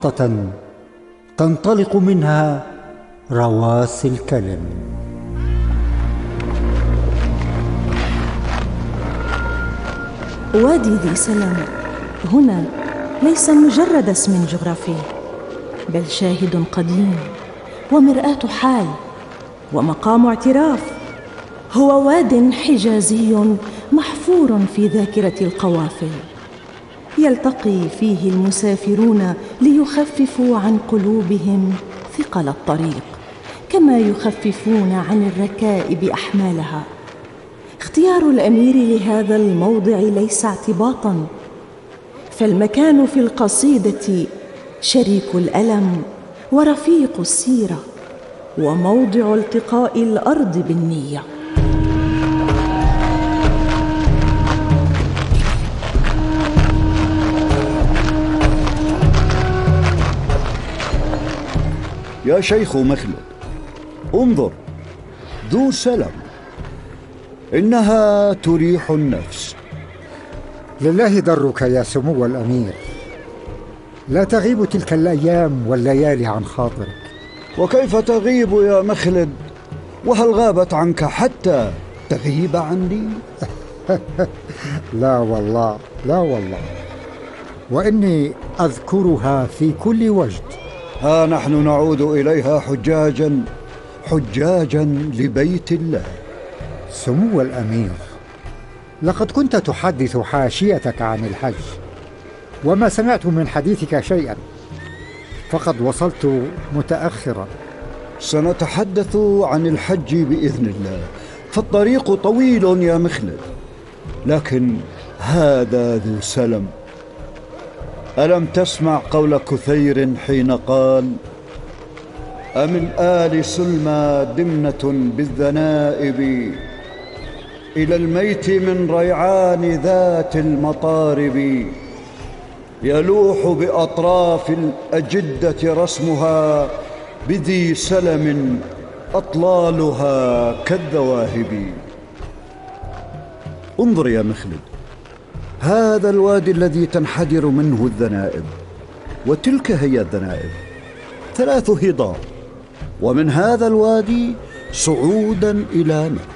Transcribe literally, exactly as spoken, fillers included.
تنطلق منها رواسي الكلم. وادي ذي سلم هنا ليس مجرد اسم جغرافي، بل شاهد قديم ومرآة حال ومقام اعتراف. هو واد حجازي محفور في ذاكرة القوافل، يلتقي فيه المسافرون ليخففوا عن قلوبهم ثقل الطريق، كما يخففون عن الركائب أحمالها. اختيار الأمير لهذا الموضع ليس اعتباطاً، فالمكان في القصيدة شريك الألم ورفيق السيرة وموضع التقاء الأرض بالنية. يا شيخ مخلد، انظر، ذو سلم، إنها تريح النفس. لله درك يا سمو الأمير، لا تغيب تلك الأيام والليالي عن خاطرك. وكيف تغيب يا مخلد، وهل غابت عنك حتى تغيب عني؟ لا والله، لا والله، وإني أذكرها في كل وجد. ها نحن نعود إليها حجاجا حجاجا لبيت الله. سمو الأمير، لقد كنت تحدث حاشيتك عن الحج، وما سمعت من حديثك شيئا، فقد وصلت متأخرا. سنتحدث عن الحج بإذن الله، فالطريق طويل يا مخلد. لكن هذا ذو سلم، ألم تسمع قول كثير حين قال: أمن آل سلمى دمنة بالذنائب إلى الميت من ريعان ذات المطارب، يلوح بأطراف الأجدة رسمها بذي سلم أطلالها كالذواهب. انظر يا مخلد، هذا الوادي الذي تنحدر منه الذنائب، وتلك هي الذنائب، ثلاث هضاب، ومن هذا الوادي صعودا إلى مكة.